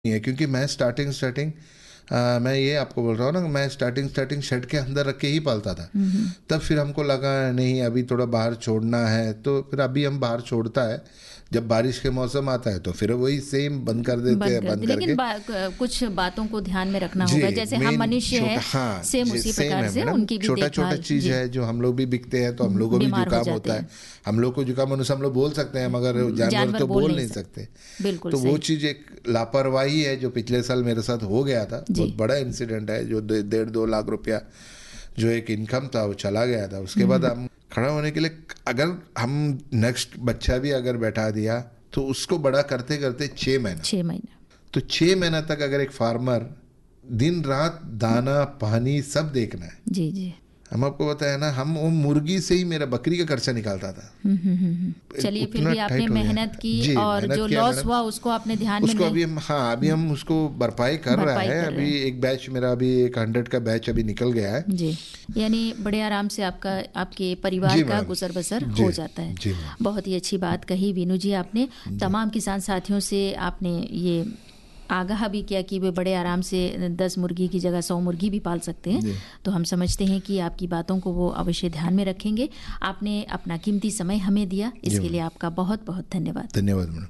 नहीं है, क्योंकि मैं स्टार्टिंग मैं ये आपको बोल रहा हूँ ना, मैं स्टार्टिंग शेड के अंदर रख के ही पालता था। तब फिर हमको लगा नहीं अभी थोड़ा बाहर छोड़ना है, तो फिर अभी हम बाहर छोड़ता है। जब बारिश के मौसम आता है तो फिर वही सेम बंद कर देते बंद हैं, कर दी, बंद लेकिन करके। कुछ बातों को ध्यान में रखना जी, होगा, जैसे हम मेन मनुष्य छोटा, है, हाँ सेम जी उसी सेम प्रकार है से मैडम, उनकी भी छोटा छोटा देखभाल। चीज़ जी, है जो हम लोग भी बिकते हैं तो हम लोग को भी बीमार हो जुकाम जाते होता है। हैं। हम लोग को जुकाम होने से हम लोग बोल सकते हैं, मगर जानवर जानवर तो बोल बोल नहीं नहीं सकते। सकते। बिल्कुल तो वो सही। चीज़ एक लापरवाही है जो पिछले साल मेरे साथ हो गया था। जी। बहुत बड़ा इंसिडेंट है, जो 1.5-2 लाख रुपया जो एक इनकम था वो चला गया था। उसके बाद हम खड़ा होने के लिए, अगर हम नेक्स्ट बच्चा भी अगर बैठा दिया तो उसको बड़ा करते करते 6 महीना, 6 महीने। तो 6 महीना तक अगर एक फार्मर दिन रात दाना पानी सब देखना है। जी जी। हम आपको बताया ना, हम वो मुर्गी से ही मेरा बकरी का खर्चा निकालता था। चलिए, फिर उतना भी आपने टाइट हो गया। मेहनत की, जी और मेहनत जो किया लॉस मैडम। हुआ उसको आपने ध्यान में उसको अभी हम, हाँ अभी हम उसको भरपाई कर रहा भरपाई है। कर रहे अभी हैं। एक बैच मेरा, अभी एक 100 का बैच अभी निकल गया है। जी, यानी बड़े आराम से आपका, आपके परिवार जी का मैडम। गुजर बसर जी। हो जाता है। जी मैडम। बहुत ही अच्छी बात कही वीनू जी आपने। जी। तमाम किसान साथियों से आपने ये आगाह भी किया कि वे बड़े आराम से 10 मुर्गी की जगह 100 मुर्गी भी पाल सकते हैं। जी। तो हम समझते हैं कि आपकी बातों को वो अवश्य ध्यान में रखेंगे। आपने अपना कीमती समय हमें दिया, जी इसके लिए मैडम। आपका बहुत बहुत धन्यवाद। धन्यवाद मैडम।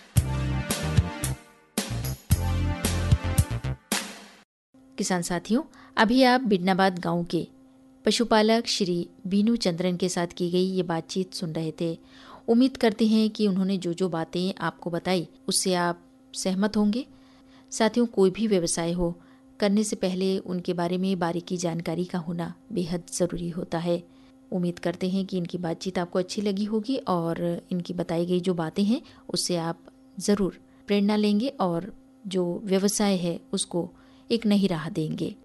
किसान साथियों, अभी आप बिडनाबाद गांव के पशुपालक श्री बीनू चंद्रन के साथ की गई ये बातचीत सुन रहे थे। उम्मीद करते हैं कि उन्होंने जो जो बातें आपको बताई उससे आप सहमत होंगे। साथियों, कोई भी व्यवसाय हो, करने से पहले उनके बारे में बारीकी जानकारी का होना बेहद ज़रूरी होता है। उम्मीद करते हैं कि इनकी बातचीत आपको अच्छी लगी होगी, और इनकी बताई गई जो बातें हैं उससे आप ज़रूर प्रेरणा लेंगे और जो व्यवसाय है उसको एक नई राह देंगे।